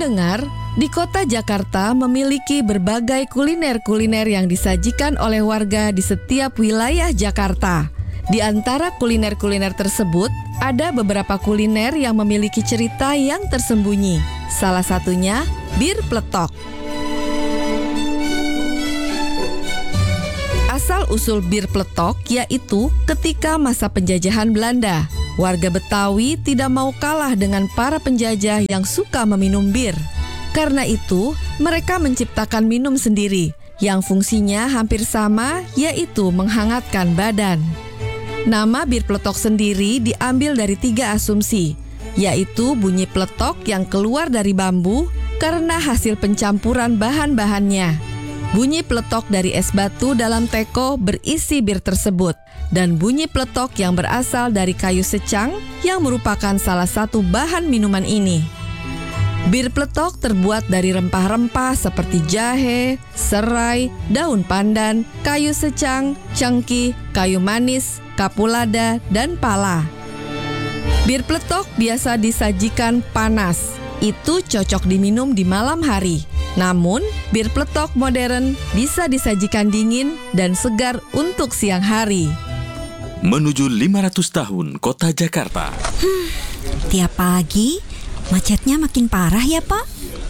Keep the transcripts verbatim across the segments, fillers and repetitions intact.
Pendengar, di kota Jakarta memiliki berbagai kuliner-kuliner yang disajikan oleh warga di setiap wilayah Jakarta. Di antara kuliner-kuliner tersebut, ada beberapa kuliner yang memiliki cerita yang tersembunyi. Salah satunya, bir pletok. Asal-usul bir pletok yaitu ketika masa penjajahan Belanda. Warga Betawi tidak mau kalah dengan para penjajah yang suka meminum bir. Karena itu, mereka menciptakan minum sendiri yang fungsinya hampir sama, yaitu menghangatkan badan. Nama bir pletok sendiri diambil dari tiga asumsi, yaitu bunyi pletok yang keluar dari bambu karena hasil pencampuran bahan-bahannya. Bunyi pletok dari es batu dalam teko berisi bir tersebut, dan bunyi pletok yang berasal dari kayu secang yang merupakan salah satu bahan minuman ini. Bir pletok terbuat dari rempah-rempah seperti jahe, serai, daun pandan, kayu secang, cengkih, kayu manis, kapulada, dan pala. Bir pletok biasa disajikan panas. Itu cocok diminum di malam hari. Namun, bir pletok modern bisa disajikan dingin dan segar untuk siang hari. Menuju lima ratus tahun Kota Jakarta. Hmm, tiap pagi macetnya makin parah ya, Pak?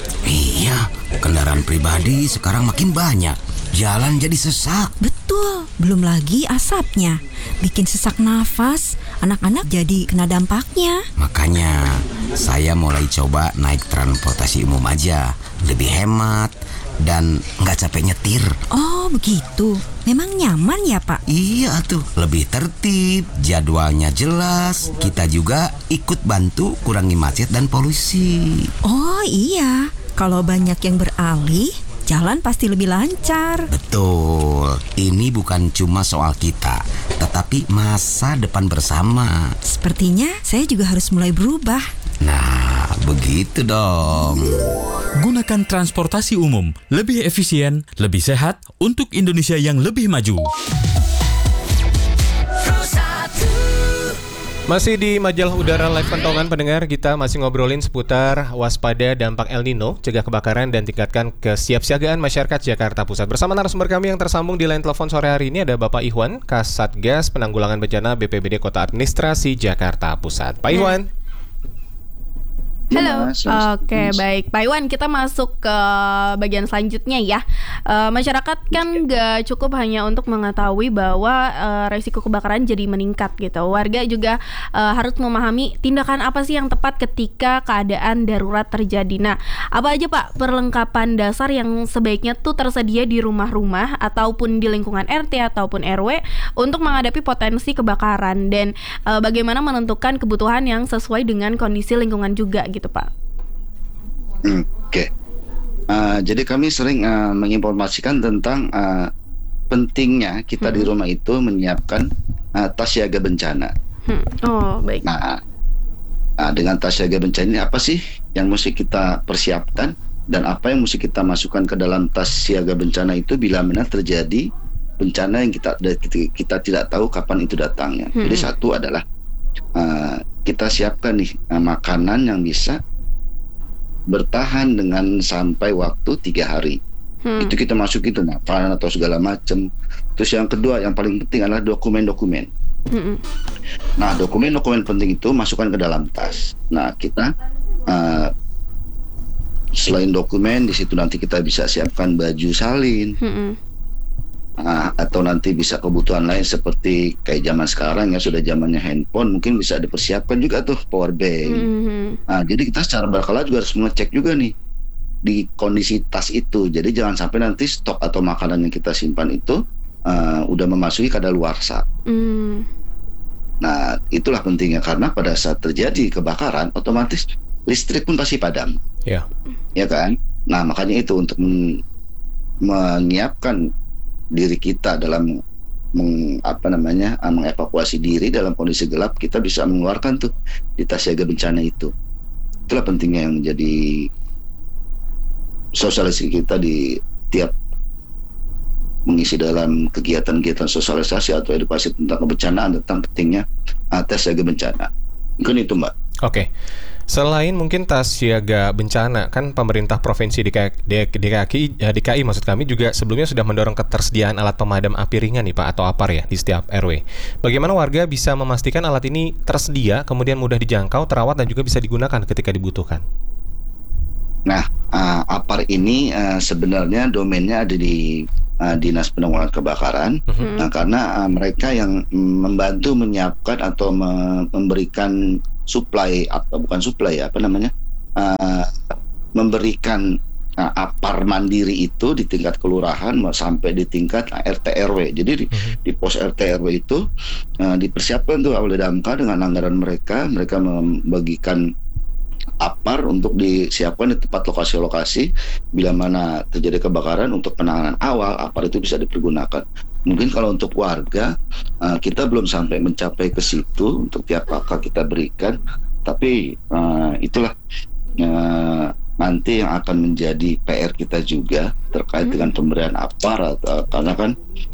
Iya, kendaraan pribadi sekarang makin banyak. Jalan jadi sesak. Betul, belum lagi asapnya. Bikin sesak nafas, anak-anak jadi kena dampaknya. Makanya saya mulai coba naik transportasi umum aja. Lebih hemat dan nggak capek nyetir. Oh begitu, memang nyaman ya Pak? Iya tuh, lebih tertib, jadwalnya jelas. Kita juga ikut bantu kurangi macet dan polusi. Oh iya, kalau banyak yang beralih, jalan pasti lebih lancar. Betul, ini bukan cuma soal kita, tetapi masa depan bersama. Sepertinya saya juga harus mulai berubah. Nah, begitu dong. Gunakan transportasi umum, lebih efisien, lebih sehat, untuk Indonesia yang lebih maju. Masih di majalah udara live pentongan pendengar, kita masih ngobrolin seputar waspada dampak El Nino, cegah kebakaran dan tingkatkan kesiapsiagaan masyarakat Jakarta Pusat. Bersama narasumber kami yang tersambung di line telepon sore hari ini ada Bapak Ihwan, Kasatgas Penanggulangan Bencana B P B D Kota Administrasi Jakarta Pusat. Pak Ihwan. Halo, oke okay, baik Pak Iwan, kita masuk ke bagian selanjutnya ya. uh, Masyarakat kan gak cukup hanya untuk mengetahui bahwa uh, resiko kebakaran jadi meningkat gitu. Warga juga uh, harus memahami tindakan apa sih yang tepat ketika keadaan darurat terjadi. Nah, apa aja Pak perlengkapan dasar yang sebaiknya tuh tersedia di rumah-rumah ataupun di lingkungan R T ataupun R W untuk menghadapi potensi kebakaran, dan uh, bagaimana menentukan kebutuhan yang sesuai dengan kondisi lingkungan juga gitu Pak? Oke, okay. uh, jadi kami sering uh, menginformasikan tentang uh, pentingnya kita hmm. di rumah itu menyiapkan uh, tas siaga bencana. Hmm. Oh baik. Nah, uh, dengan tas siaga bencana ini apa sih yang mesti kita persiapkan dan apa yang mesti kita masukkan ke dalam tas siaga bencana itu bila mana terjadi bencana yang kita kita tidak tahu kapan itu datangnya. Hmm. Jadi satu adalah uh, kita siapkan nih uh, makanan yang bisa bertahan dengan sampai waktu tiga hari. Hmm. Itu kita masuk itu, makanan atau segala macam. Terus yang kedua yang paling penting adalah dokumen-dokumen. Hmm. Nah, dokumen-dokumen penting itu masukkan ke dalam tas. Nah, kita uh, selain dokumen di situ nanti kita bisa siapkan baju salin. Hmm. Nah, atau nanti bisa kebutuhan lain seperti kayak zaman sekarang ya sudah zamannya handphone, mungkin bisa dipersiapkan juga tuh power bank. Mm-hmm. Nah, jadi kita secara berkala juga harus mengecek juga nih di kondisi tas itu. Jadi jangan sampai nanti stok atau makanan yang kita simpan itu uh, udah memasuki kadaluarsa. Mm. Nah, itulah pentingnya karena pada saat terjadi kebakaran otomatis listrik pun pasti padam. Ya. Yeah. Ya kan? Nah, makanya itu untuk men- menyiapkan diri kita dalam meng, apa namanya mengevakuasi diri dalam kondisi gelap, kita bisa mengeluarkan tuh di tas siaga bencana itu. Itulah pentingnya yang menjadi sosialisasi kita di tiap mengisi dalam kegiatan-kegiatan sosialisasi atau edukasi tentang kebencanaan, tentang pentingnya uh, tas siaga bencana. Mungkin itu Mbak. Oke. Selain mungkin tas siaga bencana, kan pemerintah provinsi D K I, D K I, eh, D K I maksud kami juga sebelumnya sudah mendorong ketersediaan alat pemadam api ringan nih Pak, atau APAR ya di setiap R W. Bagaimana warga bisa memastikan alat ini tersedia, kemudian mudah dijangkau, terawat dan juga bisa digunakan ketika dibutuhkan? Nah, uh, APAR ini uh, sebenarnya domainnya ada di uh, Dinas Penanggulangan Kebakaran. Mm-hmm. Nah, karena uh, mereka yang membantu menyiapkan atau me- memberikan supply atau bukan supply ya apa namanya uh, memberikan uh, APAR mandiri itu di tingkat kelurahan sampai di tingkat R T R W. Jadi di, mm-hmm. di pos R T R W itu uh, dipersiapkan tuh oleh Damkar dengan anggaran mereka. Mereka membagikan APAR untuk disiapkan di tempat lokasi-lokasi bila mana terjadi kebakaran untuk penanganan awal. APAR itu bisa dipergunakan. Mungkin kalau untuk warga uh, kita belum sampai mencapai ke situ untuk tiap kakak kita berikan, tapi uh, itulah uh, nanti yang akan menjadi P R kita juga terkait hmm. dengan pemberian APAR, uh, karena kan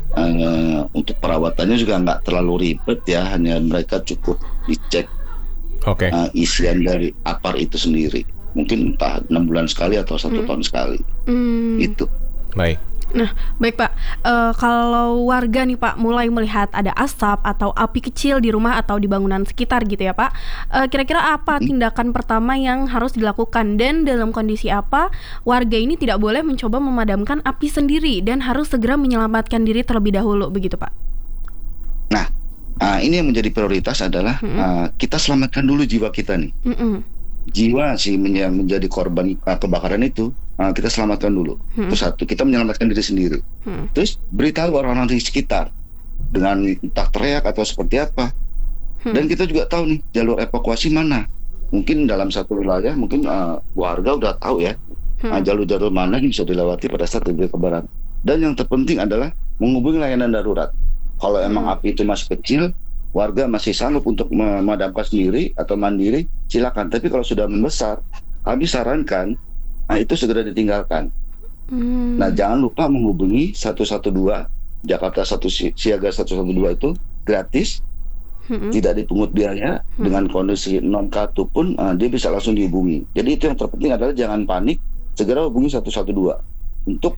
uh, untuk perawatannya juga nggak terlalu ribet ya, hanya mereka cukup dicek okay. uh, isian dari APAR itu sendiri, mungkin entah enam bulan sekali atau satu hmm. tahun sekali hmm. itu. Baik. Nah, baik Pak, e, kalau warga nih Pak mulai melihat ada asap atau api kecil di rumah atau di bangunan sekitar gitu ya Pak, e, kira-kira apa tindakan pertama yang harus dilakukan, dan dalam kondisi apa warga ini tidak boleh mencoba memadamkan api sendiri dan harus segera menyelamatkan diri terlebih dahulu, begitu Pak? Nah, uh, ini yang menjadi prioritas adalah mm-hmm. uh, kita selamatkan dulu jiwa kita nih. Mm-hmm. Jiwa si yang menjadi korban uh, kebakaran itu uh, kita selamatkan dulu. Hmm. Itu satu, kita menyelamatkan diri sendiri. Hmm. Terus beritahu orang-orang di sekitar dengan entah teriak atau seperti apa. Hmm. Dan kita juga tahu nih jalur evakuasi mana. Mungkin dalam satu wilayah mungkin uh, warga udah tahu ya hmm. uh, jalur-jalur mana yang bisa dilewati pada saat terjadi kebakaran. Dan yang terpenting adalah menghubungi layanan darurat. Kalau emang hmm. api itu masih kecil, warga masih sanggup untuk memadamkan sendiri atau mandiri, silakan. Tapi kalau sudah membesar, kami sarankan, nah itu segera ditinggalkan. Hmm. Nah, jangan lupa menghubungi satu satu dua, Jakarta satu Siaga satu satu dua itu gratis, hmm. tidak dipungut biaya, hmm. dengan kondisi non kartu pun uh, dia bisa langsung dihubungi. Jadi itu yang terpenting adalah jangan panik, segera hubungi satu satu dua untuk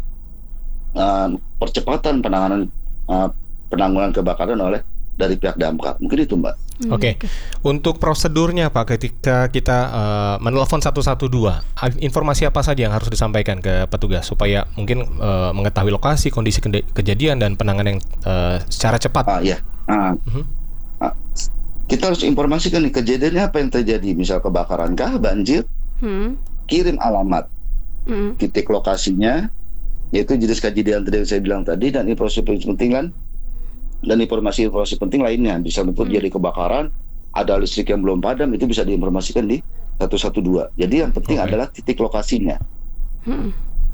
uh, percepatan penanganan uh, penanggulangan kebakaran oleh dari pihak Damkar. Mungkin itu Mbak. Oke, okay. Untuk prosedurnya Pak ketika kita uh, menelpon satu satu dua, informasi apa saja yang harus disampaikan ke petugas supaya mungkin uh, mengetahui lokasi, kondisi ke- kejadian dan penanganan yang uh, secara cepat? Ah ya, uh, uh-huh. uh, kita harus informasikan nih kejadiannya apa yang terjadi, misal kebakaran kah, banjir, hmm. kirim alamat, hmm. titik lokasinya, yaitu jenis kejadian tadi yang saya bilang tadi, dan informasi penting kan. Dan informasi-informasi penting lainnya, bisa bentuk hmm. jadi kebakaran, ada listrik yang belum padam, itu bisa diinformasikan di satu satu dua. Jadi yang penting okay. adalah titik lokasinya. Hmm.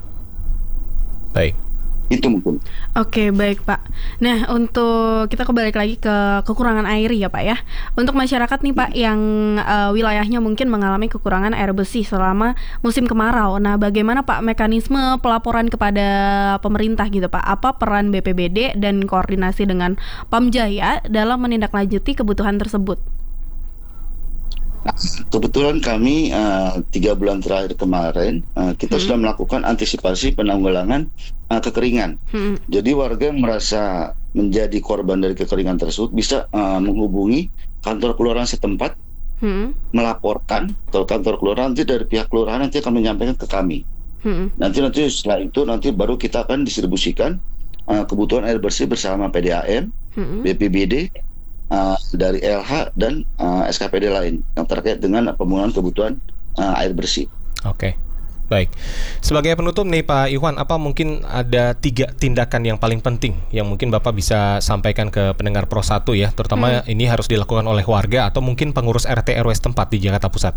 Baik. Itu mungkin. Oke, baik Pak. Nah, untuk kita kembali lagi ke kekurangan air ya Pak ya. Untuk masyarakat nih Pak yang uh, wilayahnya mungkin mengalami kekurangan air bersih selama musim kemarau. Nah, bagaimana Pak mekanisme pelaporan kepada pemerintah gitu Pak? Apa peran B P B D dan koordinasi dengan Pamjaya dalam menindaklanjuti kebutuhan tersebut? Nah, kebetulan kami uh, tiga bulan terakhir kemarin uh, kita hmm. sudah melakukan antisipasi penanggulangan uh, kekeringan. Hmm. Jadi warga yang merasa menjadi korban dari kekeringan tersebut bisa uh, menghubungi kantor kelurahan setempat, hmm. melaporkan atau kantor kelurahan, nanti dari pihak kelurahan nanti akan menyampaikan ke kami. Hmm. Nanti nanti setelah itu nanti baru kita akan distribusikan uh, kebutuhan air bersih bersama P D A M, hmm. B P B D. Uh, dari L H dan uh, S K P D lain yang terkait dengan pemenuhan kebutuhan uh, air bersih. Oke, baik. Sebagai penutup nih Pak Iwan, apa mungkin ada tiga tindakan yang paling penting yang mungkin Bapak bisa sampaikan ke pendengar Pro satu ya, terutama hmm. ini harus dilakukan oleh warga atau mungkin pengurus R T R W setempat di Jakarta Pusat?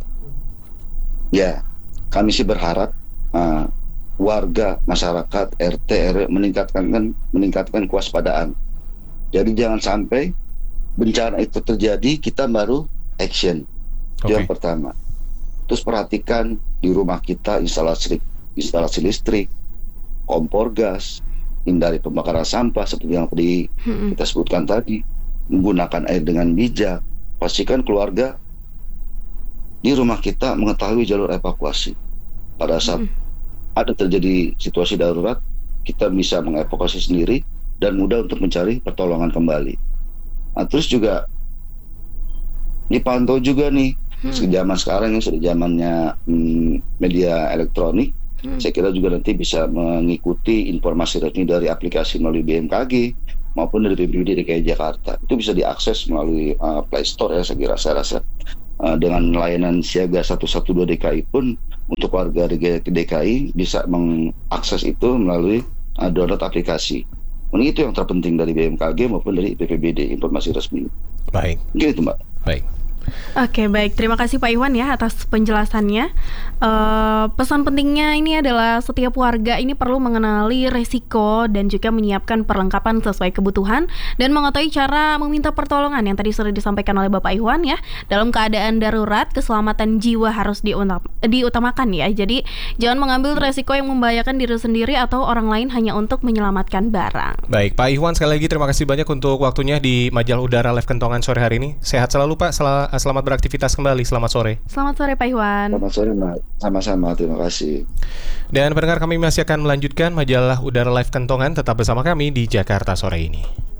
Ya, kami sih berharap uh, warga, masyarakat, R T R W meningkatkan meningkatkan kewaspadaan. Jadi jangan sampai bencana itu terjadi kita baru action. Okay. Yang pertama. Terus perhatikan di rumah kita instalasi instalasi listrik, kompor gas, hindari pembakaran sampah seperti yang tadi hmm. kita sebutkan tadi, menggunakan air dengan bijak. Pastikan keluarga di rumah kita mengetahui jalur evakuasi. Pada saat ada terjadi situasi darurat, kita bisa mengevakuasi sendiri dan mudah untuk mencari pertolongan kembali. Nah, terus juga dipantau juga nih, hmm. zaman sekarang yang sudah zamannya hmm, media elektronik. Hmm. Saya kira juga nanti bisa mengikuti informasi resmi dari aplikasi melalui B M K G maupun dari B P B D D K I Jakarta. Itu bisa diakses melalui uh, Play Store ya, saya kira, saya rasa. Uh, dengan layanan siaga seratus dua belas D K I pun untuk warga D K I bisa mengakses itu melalui uh, download aplikasi. Ini itu yang terpenting dari B M K G maupun dari B P B D, informasi resmi. Baik. Mungkin itu, Mbak. Baik. Oke, baik. Terima kasih Pak Iwan ya atas penjelasannya. Uh, pesan pentingnya ini adalah setiap warga ini perlu mengenali resiko dan juga menyiapkan perlengkapan sesuai kebutuhan dan mengetahui cara meminta pertolongan yang tadi sudah disampaikan oleh Bapak Iwan ya. Dalam keadaan darurat, keselamatan jiwa harus diutam- diutamakan ya. Jadi jangan mengambil resiko yang membahayakan diri sendiri atau orang lain hanya untuk menyelamatkan barang. Baik, Pak Iwan, sekali lagi terima kasih banyak untuk waktunya di Majalah Udara Live Kentongan sore hari ini. Sehat selalu Pak. Sel- Selamat beraktivitas kembali. Selamat sore. Selamat sore Pak Iwan. Selamat sore, Mbak. Sama-sama. Terima kasih. Dan pendengar, kami masih akan melanjutkan Majalah Udara Live Kentongan. Tetap bersama kami di Jakarta sore ini.